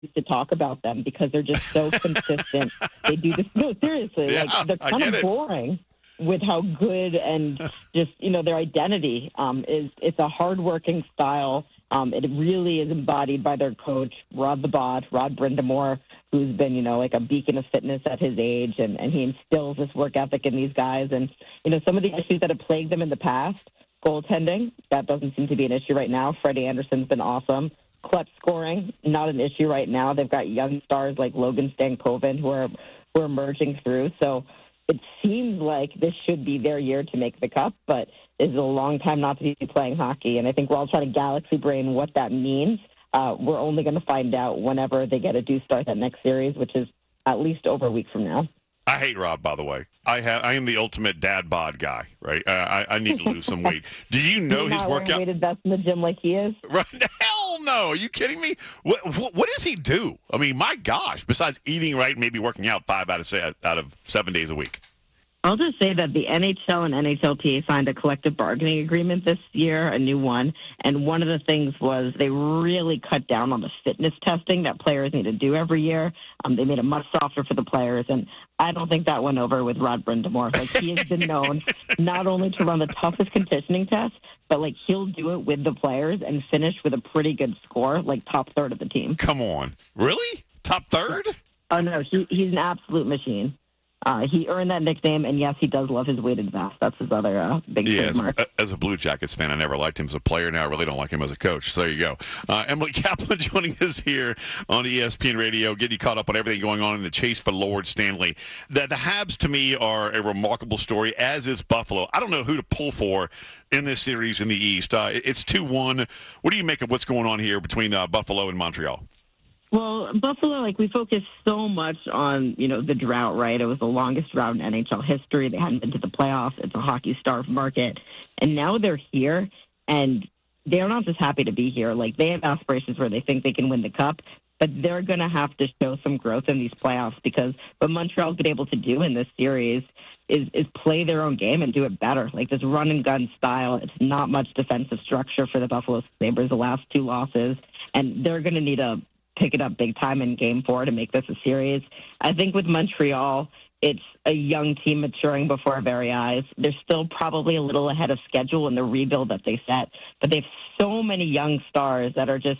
used to talk about them because they're just so consistent. They do this. No, seriously, Yeah, like they're kind of boring with how good and just their identity is. It's a hardworking style. It really is embodied by their coach, Rod Brindamore, who's been, like a beacon of fitness at his age, and he instills this work ethic in these guys. And, some of the issues that have plagued them in the past, goaltending, that doesn't seem to be an issue right now. Freddie Anderson's been awesome. Clutch scoring, not an issue right now. They've got young stars like Logan Stankoven who are emerging through. So it seems like this should be their year to make the cup, but it's a long time not to be playing hockey. And I think we're all trying to galaxy brain what that means. We're only going to find out whenever they get a due start that next series, which is at least over a week from now. I hate Rob, by the way. I am the ultimate dad bod guy, right? I need to lose some weight. Do you know his workout? Weighted vest in the gym like he is? Right? Hell no! Are you kidding me? What does he do? I mean, my gosh! Besides eating right, maybe working out 5 out of 7 days a week. I'll just say that the NHL and NHLPA signed a collective bargaining agreement this year, a new one, and one of the things was they really cut down on the fitness testing that players need to do every year. They made it much softer for the players, and I don't think that went over with Rod Brindamore. Like, he has been known not only to run the toughest conditioning tests, but, like, he'll do it with the players and finish with a pretty good score, like top third of the team. Come on. Really? Top third? Oh, no, he's an absolute machine. He earned that nickname, and yes, he does love his weighted vest. That's his other big trademark. As a Blue Jackets fan, I never liked him as a player. Now I really don't like him as a coach. So there you go. Emily Kaplan joining us here on ESPN Radio, getting you caught up on everything going on in the chase for Lord Stanley. The Habs, to me, are a remarkable story, as is Buffalo. I don't know who to pull for in this series in the East. It's 2-1. What do you make of what's going on here between Buffalo and Montreal? Well, Buffalo, we focused so much on, the drought, right? It was the longest drought in NHL history. They hadn't been to the playoffs. It's a hockey-starved market. And now they're here, and they're not just happy to be here. They have aspirations where they think they can win the cup, but they're going to have to show some growth in these playoffs because what Montreal's been able to do in this series is play their own game and do it better. This run-and-gun style. It's not much defensive structure for the Buffalo Sabres the last 2 losses, and they're going to need to pick it up big time in Game 4 to make this a series. I think with Montreal, it's a young team maturing before our very eyes. They're still probably a little ahead of schedule in the rebuild that they set, but they have so many young stars that are just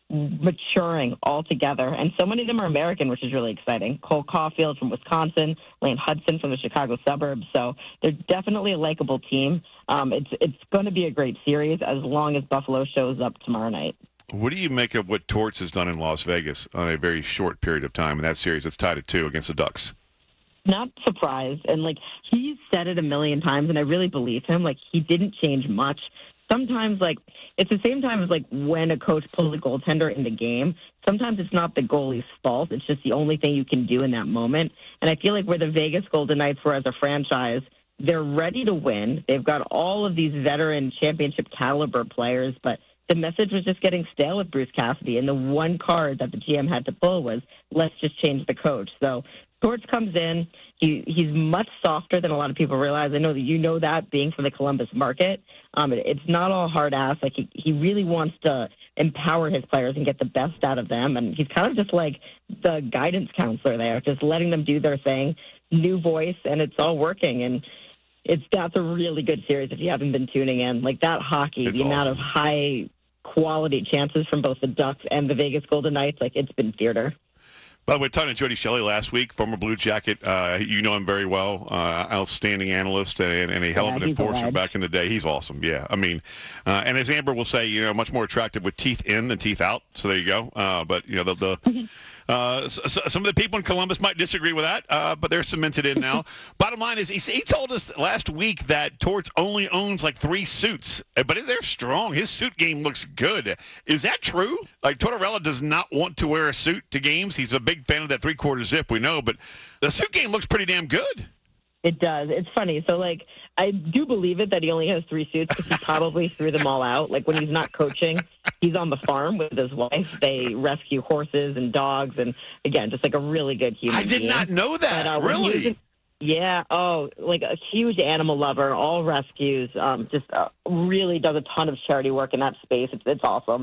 maturing all together, and so many of them are American, which is really exciting. Cole Caulfield from Wisconsin, Lane Hudson from the Chicago suburbs, so they're definitely a likable team. It's going to be a great series as long as Buffalo shows up tomorrow night. What do you make of what Torts has done in Las Vegas on a very short period of time in that series that's tied at 2 against the Ducks? Not surprised. And, he's said it a million times, and I really believe him. He didn't change much. Sometimes, it's the same time as, when a coach pulls a goaltender in the game. Sometimes it's not the goalie's fault. It's just the only thing you can do in that moment. And I feel like where the Vegas Golden Knights were as a franchise, they're ready to win. They've got all of these veteran championship caliber players, but the message was just getting stale with Bruce Cassidy, and the one card that the GM had to pull was, let's just change the coach. So Torts comes in. He's much softer than a lot of people realize. I know that you know that, being from the Columbus market. It's not all hard-ass. He really wants to empower his players and get the best out of them, and he's kind of just like the guidance counselor there, just letting them do their thing, new voice, and it's all working. And that's a really good series if you haven't been tuning in. That hockey, it's the awesome. amount of high-quality chances from both the Ducks and the Vegas Golden Knights, it's been theater. By the way, talking to Jody Shelley last week, former Blue Jacket. You know him very well. Outstanding analyst and a hell of an enforcer back in the day. He's awesome, yeah. I mean, and as Amber will say, much more attractive with teeth in than teeth out. So there you go. But, some of the people in Columbus might disagree with that, but they're cemented in now. Bottom line is, he told us last week that Torts only owns 3 suits, but they're strong. His suit game looks good. Is that true? Tortorella does not want to wear a suit to games. He's a big fan of that 3/4 zip, we know, but the suit game looks pretty damn good. It does. It's funny. So, I do believe it that he only has 3 suits because he probably threw them all out. When he's not coaching, he's on the farm with his wife. They rescue horses and dogs, and, again, just a really good human being. I did not know that. But, really? Yeah. Oh, a huge animal lover, all rescues, really does a ton of charity work in that space. It's awesome.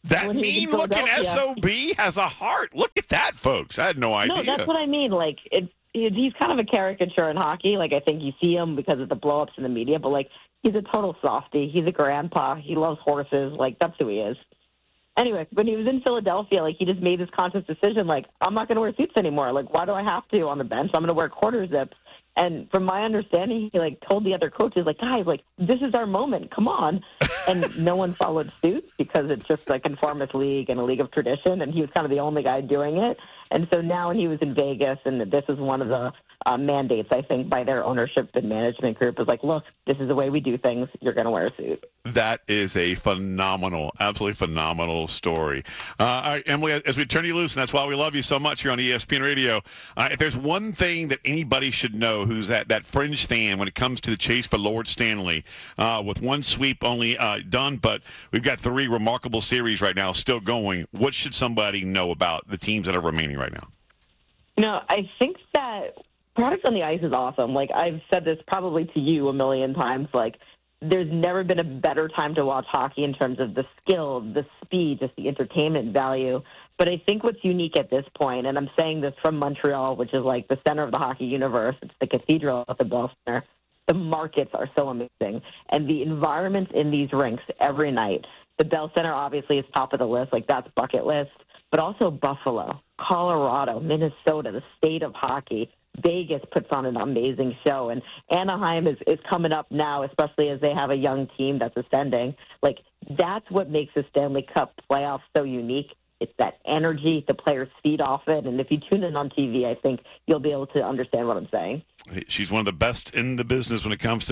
That when he was in mean-looking Philadelphia. SOB has a heart. Look at that, folks. I had no idea. No, that's what I mean. Like, he's kind of a caricature in hockey. Like, I think you see him because of the blow-ups in the media, but, like, he's a total softie. He's a grandpa. He loves horses. Like, that's who he is. Anyway, when he was in Philadelphia, like, he just made this conscious decision, like, I'm not going to wear suits anymore. Like, why do I have to on the bench? I'm going to wear quarter zips. And from my understanding, he, like, told the other coaches, like, guys, like, this is our moment. Come on. And no one followed suit because it's just a conformist league and a league of tradition, and he was kind of the only guy doing it. And so now when he was in Vegas, and this is one of the mandates, I think, by their ownership and management group, is like, look, this is the way we do things. You're going to wear a suit. That is a phenomenal, absolutely phenomenal story. All right, Emily, as we turn you loose, and that's why we love you so much here on ESPN Radio, if there's one thing that anybody should know who's that fringe fan when it comes to the chase for Lord Stanley, with one sweep only done, but we've got 3 remarkable series right now still going, what should somebody know about the teams that are remaining right now? You know, I think that product on the ice is awesome. Like, I've said this probably to you a million times, like, there's never been a better time to watch hockey in terms of the skill, the speed, just the entertainment value. But I think what's unique at this point, and I'm saying this from Montreal, which is like the center of the hockey universe, it's the cathedral at the Bell Center, the markets are so amazing. And the environments in these rinks every night, the Bell Center obviously is top of the list, like that's bucket list, but also Buffalo, Colorado, Minnesota, the state of hockey. Vegas puts on an amazing show, and Anaheim is coming up now, especially as they have a young team that's ascending. Like, that's what makes the Stanley Cup playoffs so unique. It's that energy, the players feed off it, and if you tune in on TV, I think you'll be able to understand what I'm saying. She's one of the best in the business when it comes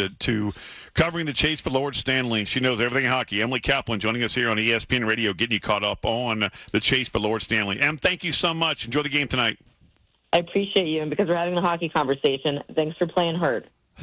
to covering the chase for Lord Stanley. She knows everything hockey. Emily Kaplan joining us here on ESPN Radio, getting you caught up on the chase for Lord Stanley. Em, thank you so much. Enjoy the game tonight. I appreciate you, and because we're having a hockey conversation, thanks for playing hurt.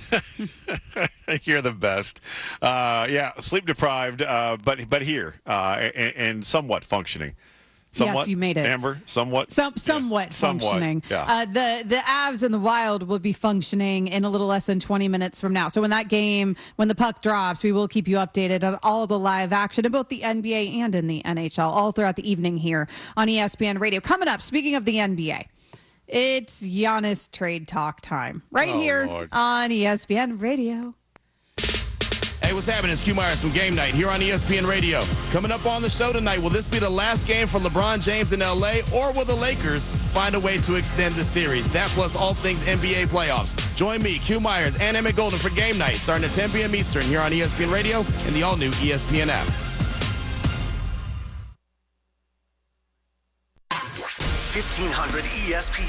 You're the best. Yeah, sleep deprived, but here and somewhat functioning. Somewhat, yes, you made it. Amber, somewhat. Somewhat functioning. Yeah. The Avs and the Wild will be functioning in a little less than 20 minutes from now. So when the puck drops, we will keep you updated on all the live action in both the NBA and in the NHL all throughout the evening here on ESPN Radio. Coming up, speaking of the NBA, it's Giannis trade talk time here Lord. on ESPN Radio. Hey, what's happening? It's Q Myers from Game Night here on ESPN Radio. Coming up on the show tonight, will this be the last game for LeBron James in L.A., or will the Lakers find a way to extend the series? That plus all things NBA playoffs. Join me, Q Myers, and Emmett Golden for Game Night starting at 10 p.m. Eastern here on ESPN Radio and the all-new ESPN app. 1500 ESPN.